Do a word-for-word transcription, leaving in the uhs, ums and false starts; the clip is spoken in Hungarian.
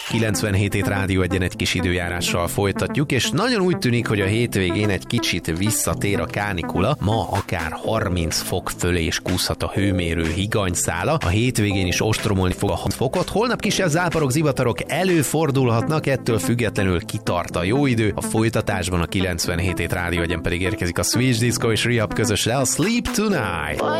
kilencvenhét hét Rádió Egyen egy kis időjárással folytatjuk, és nagyon úgy tűnik, hogy a hétvégén egy kicsit visszatér a kánikula. Ma akár harminc fok fölé is kúszhat a hőmérő higanyszála. A hétvégén is ostromolni fog a hat fokot. Holnap kisebb záporok, zivatarok előfordulhatnak, ettől függetlenül kitart a jó idő. A folytatásban a kilencvenhét hét Rádió Egyen pedig érkezik a Switch Disco és Rehab közösre, a Sleep Tonight.